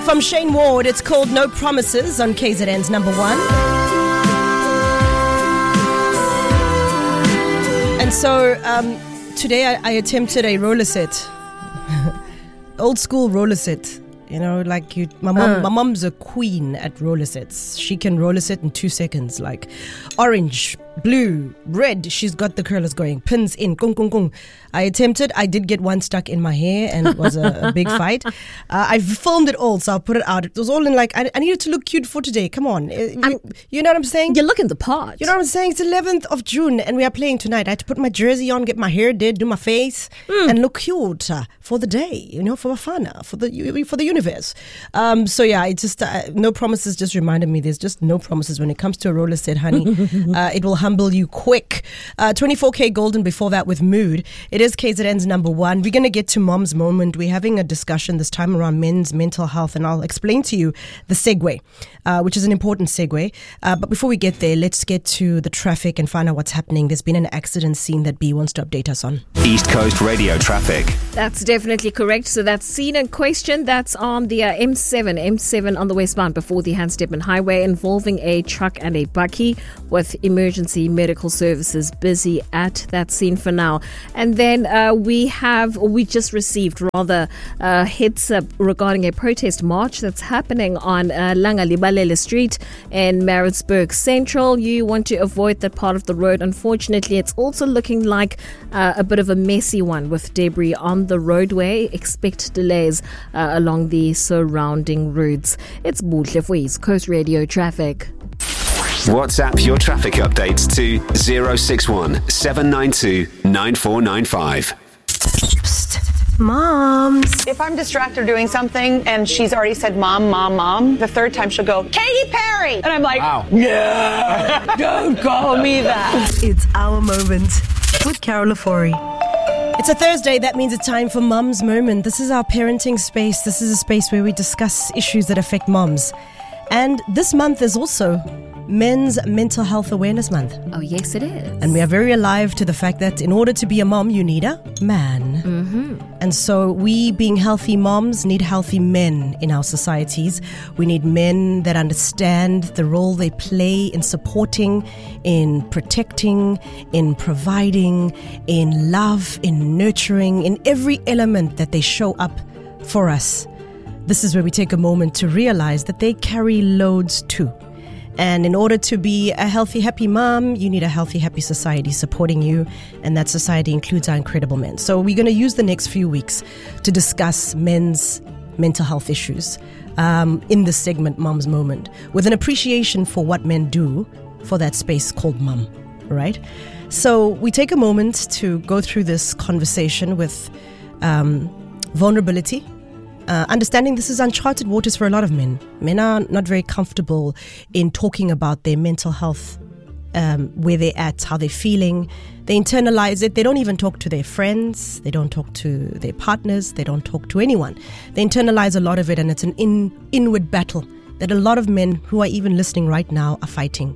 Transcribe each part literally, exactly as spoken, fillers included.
from Shane Ward. It's called No Promises on K Z N's number one. And so um, today I, I attempted a roller set. Old school roller set. You know, like you, my mom, uh. my mom's a queen at roller sets. She can roller set in two seconds, like orange, blue, red. She's got the curlers going, pins in, kung kung kung. I attempted. I did get one stuck in my hair, and it was a, a big fight. Uh, I filmed it all, so I'll put it out. It was all in like I, I needed to look cute for today. Come on, you, you know what I'm saying? You're looking the part. You know what I'm saying? It's eleventh of June, and we are playing tonight. I had to put my jersey on, get my hair did, do my face, mm. and look cute uh, for the day. You know, for Bafana, for the for the universe. Um, so yeah, it just uh, no promises. Just reminded me, there's just no promises when it comes to a roller set, honey. uh, it will humble you quick. Uh, twenty-four K Golden before that with Mood. It is K Z N's number one. We're going to get to Mom's Moment. We're having a discussion this time around men's mental health, and I'll explain to you the segue, uh, which is an important segue. Uh, but before we get there, let's get to the traffic and find out what's happening. There's been an accident scene that B wants to update us on. East Coast Radio traffic. That's definitely correct. So that scene in question, that's on the uh, M seven, M seven on the westbound before the Hans-Stepman Highway, involving a truck and a bakkie, with emergency medical services busy at that scene for now. And then uh, we have, or we just received rather, uh, heads up regarding a protest march that's happening on uh, Langa Libalele Street in Maritzburg Central. You want to avoid that part of the road. Unfortunately, it's also looking like uh, a bit of a messy one with debris on the roadway. Expect delays uh, along the surrounding routes. It's Buhle for East Coast Radio traffic. WhatsApp your traffic updates to zero six one seven nine two nine four nine five. Psst, moms. If I'm distracted doing something and she's already said mom, mom, mom, the third time she'll go, Katy Perry! And I'm like, wow. No, don't call me that. It's our moment with Carol Lafori. It's a Thursday. That means it's time for Mom's Moment. This is our parenting space. This is a space where we discuss issues that affect moms. And this month is also Men's Mental Health Awareness Month. Oh, yes, it is. And we are very alive to the fact that in order to be a mom, you need a man. Mm-hmm. And so we, being healthy moms, need healthy men in our societies. We need men that understand the role they play in supporting, in protecting, in providing, in love, in nurturing, in every element that they show up for us. This is where we take a moment to realize that they carry loads too. And in order to be a healthy, happy mom, you need a healthy, happy society supporting you. And that society includes our incredible men. So we're going to use the next few weeks to discuss men's mental health issues um, in this segment, Mom's Moment, with an appreciation for what men do for that space called mom, right? So we take a moment to go through this conversation with um, vulnerability. Uh, understanding this is uncharted waters for a lot of men. Men are not very comfortable in talking about their mental health, um, where they're at, how they're feeling. They internalize it. They don't even talk to their friends. They don't talk to their partners. They don't talk to anyone. They internalize a lot of it, and it's an in, inward battle that a lot of men who are even listening right now are fighting.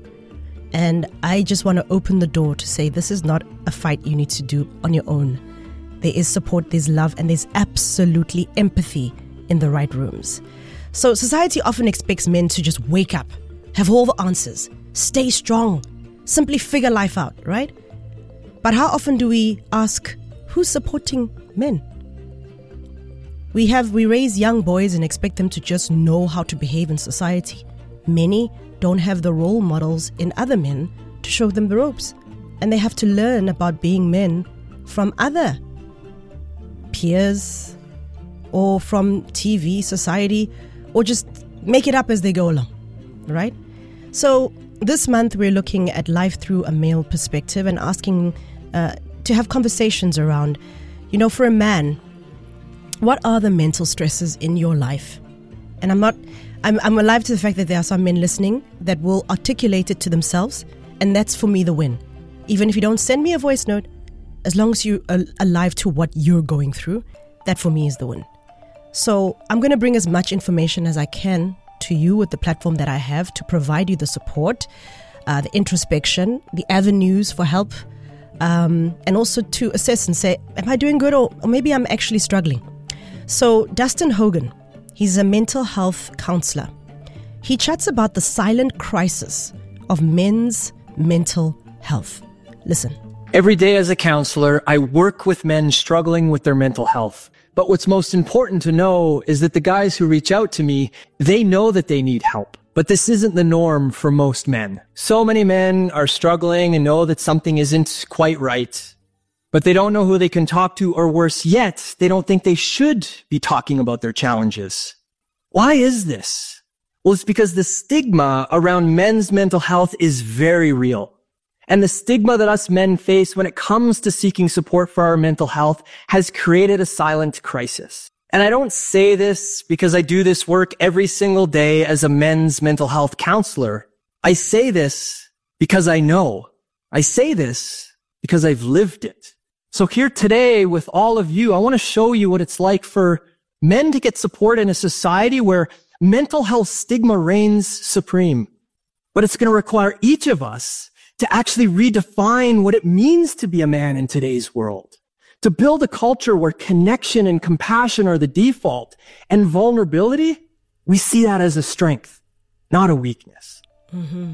And I just want to open the door to say this is not a fight you need to do on your own. There is support, there's love, and there's absolutely empathy in the right rooms. So society often expects men to just wake up, have all the answers, stay strong, simply figure life out, right? But how often do we ask, who's supporting men? We have, we raise young boys and expect them to just know how to behave in society. Many don't have the role models in other men to show them the ropes. And they have to learn about being men from other peers, or from T V, society, or just make it up as they go along, right? So this month we're looking at life through a male perspective and asking uh, to have conversations around, you know, for a man, what are the mental stresses in your life? And I'm not, I'm, I'm alive to the fact that there are some men listening that will articulate it to themselves, and that's for me the win. Even if you don't send me a voice note, as long as you're alive to what you're going through, that for me is the win. So I'm going to bring as much information as I can to you with the platform that I have to provide you the support, uh, the introspection, the avenues for help, um, and also to assess and say, am I doing good, or, or maybe I'm actually struggling? So Dustin Hogan He's a mental health counselor. He chats about the silent crisis of men's mental health. Listen. Every day as a counselor, I work with men struggling with their mental health. But what's most important to know is that the guys who reach out to me, they know that they need help. But this isn't the norm for most men. So many men are struggling and know that something isn't quite right, but they don't know who they can talk to, or worse yet, they don't think they should be talking about their challenges. Why is this? Well, it's because the stigma around men's mental health is very real. And the stigma that us men face when it comes to seeking support for our mental health has created a silent crisis. And I don't say this because I do this work every single day as a men's mental health counselor. I say this because I know. I say this because I've lived it. So here today with all of you, I want to show you what it's like for men to get support in a society where mental health stigma reigns supreme. But it's going to require each of us to actually redefine what it means to be a man in today's world, to build a culture where connection and compassion are the default, and vulnerability, we see that as a strength, not a weakness. Mm-hmm.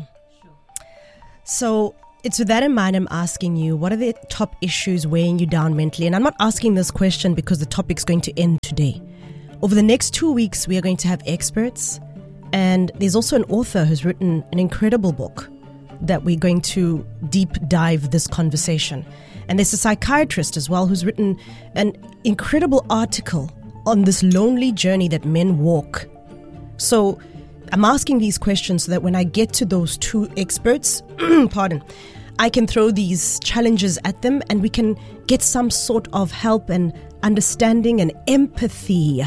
So it's with that in mind, I'm asking you, what are the top issues weighing you down mentally? And I'm not asking this question because the topic's going to end today. Over the next two weeks, we are going to have experts, and there's also an author who's written an incredible book that we're going to deep dive this conversation. And there's a psychiatrist as well who's written an incredible article on this lonely journey that men walk. So I'm asking these questions so that when I get to those two experts, pardon, I can throw these challenges at them and we can get some sort of help and understanding and empathy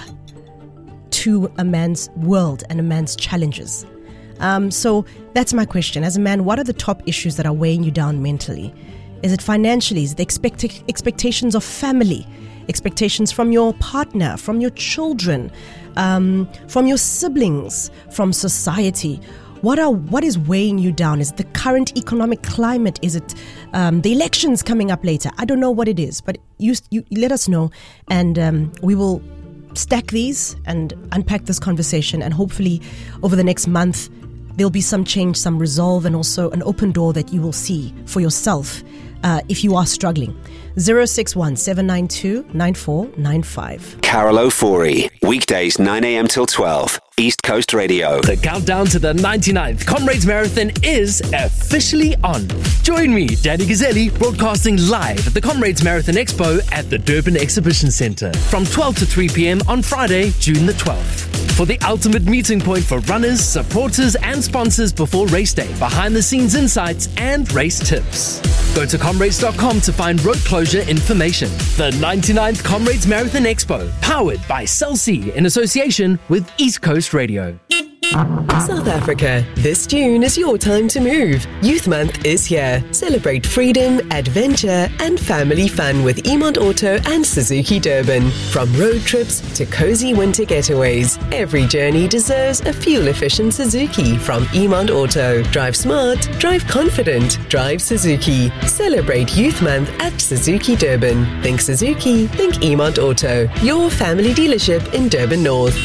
to a man's world and a man's challenges. Um, so that's my question. As a man, what are the top issues that are weighing you down mentally? Is it financially? Is it the expect- expectations of family? Expectations from your partner, from your children, um, from your siblings, from society? What are what is weighing you down? Is it the current economic climate? Is it um, the elections coming up later? I don't know what it is, but you, you let us know, and um, we will stack these and unpack this conversation, and hopefully over the next month there'll be some change, some resolve, and also an open door that you will see for yourself uh, if you are struggling. zero six one, seven nine two, nine four nine five. Carol Ofori, weekdays nine a.m. till twelve, East Coast Radio. The countdown to the ninety-ninth Comrades Marathon is officially on. Join me, Danny Gazzelli, broadcasting live at the Comrades Marathon Expo at the Durban Exhibition Centre from twelve to three p.m. on Friday, June the twelfth. For the ultimate meeting point for runners, supporters and sponsors before race day, behind the scenes insights and race tips. Go to comrades dot com to find road closure information. The ninety-ninth Comrades Marathon Expo, powered by Cell C in association with East Coast Radio. South Africa, this June is your time to move. Youth Month is here. Celebrate freedom, adventure, and family fun with Emont Auto and Suzuki Durban. From road trips to cozy winter getaways, every journey deserves a fuel-efficient Suzuki from Emont Auto. Drive smart, drive confident, drive Suzuki. Celebrate Youth Month at Suzuki Durban. Think Suzuki, think Emont Auto. Your family dealership in Durban North.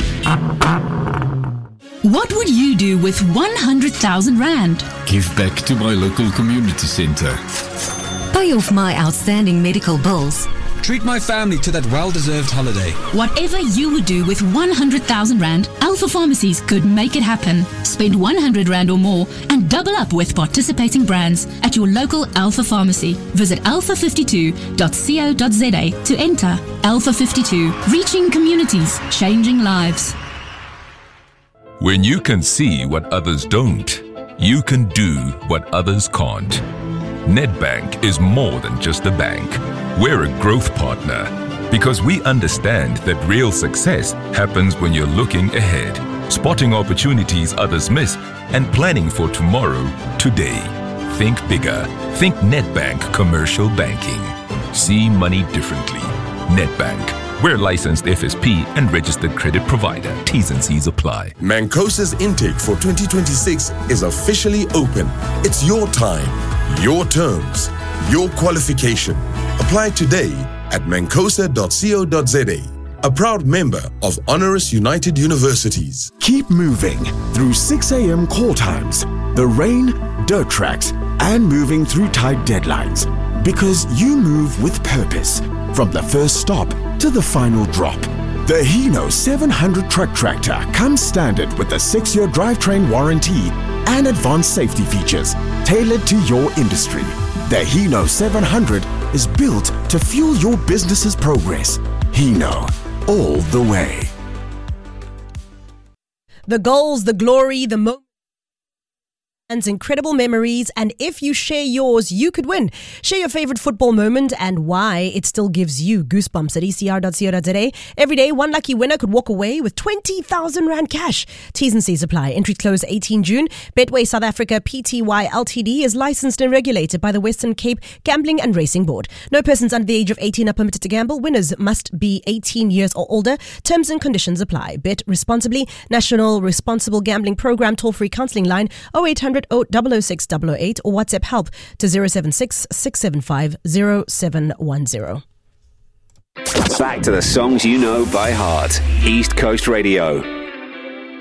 What would you do with one hundred thousand rand? Give back to my local community centre. Pay off my outstanding medical bills. Treat my family to that well-deserved holiday. Whatever you would do with one hundred thousand rand, Alpha Pharmacies could make it happen. Spend one hundred rand or more and double up with participating brands at your local Alpha Pharmacy. Visit alpha fifty-two dot co dot za to enter. Alpha fifty-two, reaching communities, changing lives. When you can see what others don't, you can do what others can't. Nedbank is more than just a bank. We're a growth partner because we understand that real success happens when you're looking ahead, spotting opportunities others miss, and planning for tomorrow, today. Think bigger. Think Nedbank Commercial Banking. See money differently. Nedbank. We're licensed F S P and registered credit provider. T's and C's apply. Mancosa's intake for twenty twenty-six is officially open. It's your time, your terms, your qualification. Apply today at mancosa dot co dot za. a proud member of Honoris United Universities. Keep moving through six a.m. call times, the rain, dirt tracks, and moving through tight deadlines. Because you move with purpose, from the first stop to the final drop. The Hino seven hundred truck tractor comes standard with a six-year drivetrain warranty and advanced safety features tailored to your industry. The Hino seven hundred is built to fuel your business's progress. Hino, all the way. The goals, the glory, the moments, incredible memories, and if you share yours, you could win. Share your favorite football moment and why it still gives you goosebumps at e c r dot co dot z a. Every day, one lucky winner could walk away with twenty thousand rand cash. T's and C's apply. Entry close eighteenth June. Betway South Africa Pty Ltd is licensed and regulated by the Western Cape Gambling and Racing Board. No persons under the age of eighteen are permitted to gamble. Winners must be eighteen years or older. Terms and conditions apply. Bet responsibly. National Responsible Gambling Program toll-free counselling line oh eight hundred oh oh oh six oh oh eight or WhatsApp help to zero seven six, six seven five, zero seven one zero. Back to the songs you know by heart. East Coast Radio.